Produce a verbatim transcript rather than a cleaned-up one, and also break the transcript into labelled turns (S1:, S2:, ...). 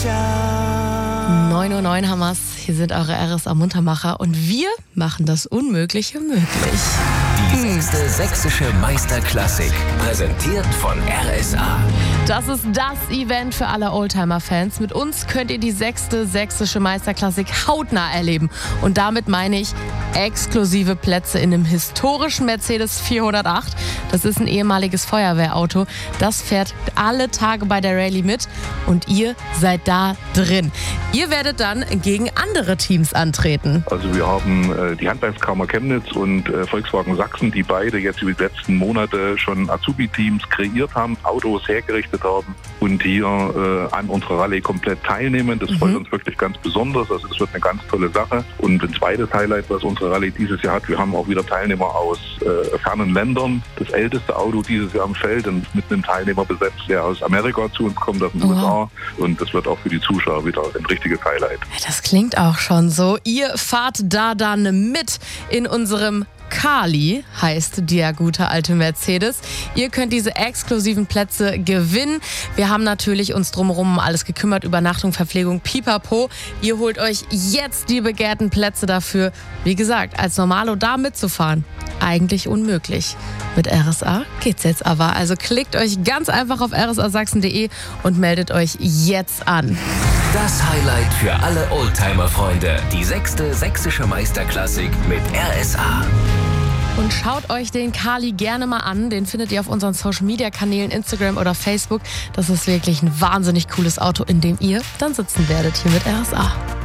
S1: neun Uhr neun Hammers, hier sind eure R S A-Muntermacher und wir machen das Unmögliche möglich.
S2: Die sechste sächsische Meisterklassik, präsentiert von R S A.
S1: Das ist das Event für alle Oldtimer-Fans. Mit uns könnt ihr die sechste sächsische Meisterklassik hautnah erleben. Und damit meine ich exklusive Plätze in einem historischen Mercedes vierhundertacht. Das ist ein ehemaliges Feuerwehrauto. Das fährt alle Tage bei der Rallye mit und ihr seid da drin. Ihr werdet dann gegen andere Teams antreten.
S3: Also wir haben äh, die Handwerkskammer Chemnitz und äh, Volkswagen Sachsen, die beide jetzt über die letzten Monate schon Azubi-Teams kreiert haben, Autos hergerichtet haben und hier äh, an unserer Rallye komplett teilnehmen. Das mhm. freut uns wirklich ganz besonders. Also das wird eine ganz tolle Sache. Und ein zweites Highlight, was unsere Rallye dieses Jahr hat, wir haben auch wieder Teilnehmer aus äh, fernen Ländern. Das älteste Auto dieses Jahr am Feld und mit einem Teilnehmer besetzt, der aus Amerika zu uns kommt, aus den U S A. Und das wird auch für die Zuschauer wieder ein richtiges Highlight.
S1: Das klingt auch schon so. Ihr fahrt da dann mit in unserem Kali, heißt der gute alte Mercedes. Ihr könnt diese exklusiven Plätze gewinnen. Wir haben natürlich uns drumherum um alles gekümmert, Übernachtung, Verpflegung, pipapo. Ihr holt euch jetzt die begehrten Plätze dafür. Wie gesagt, als Normalo da mitzufahren, eigentlich unmöglich. Mit R S A geht's jetzt aber. Also klickt euch ganz einfach auf r s a sachsen punkt d e und meldet euch jetzt an.
S2: Das Highlight für alle Oldtimer-Freunde. Die sechste sächsische Meisterklassik mit R S A.
S1: Und schaut euch den Kali gerne mal an. Den findet ihr auf unseren Social-Media-Kanälen, Instagram oder Facebook. Das ist wirklich ein wahnsinnig cooles Auto, in dem ihr dann sitzen werdet hier mit R S A.